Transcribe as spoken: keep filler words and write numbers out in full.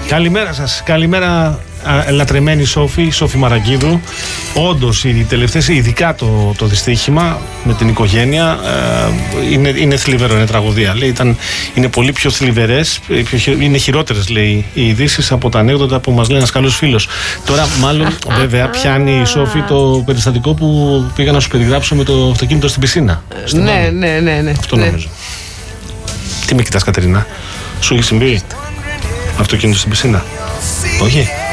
Καλημέρα σας, καλημέρα λατρεμένη Σόφη, Σόφη Μαραγκίδου. Όντως οι τελευταίες, ειδικά το, το δυστύχημα με την οικογένεια ε, είναι, είναι θλιβερό, είναι τραγωδία. Λέει, ήταν, είναι πολύ πιο θλιβερές, πιο, είναι χειρότερες λέει οι ειδήσεις από τα ανέκδοτα που μας λέει ένας καλός φίλος. Τώρα μάλλον βέβαια πιάνει η Σόφη το περιστατικό που πήγα να σου περιγράψω με το αυτοκίνητο στην πισίνα. Ναι, ναι, ναι, ναι. Αυτό ναι. νομίζω. Τι με κοιτάς Κατερίνα, σου έχει συμβεί αυτοκίνητο στην πισίνα? Όχι.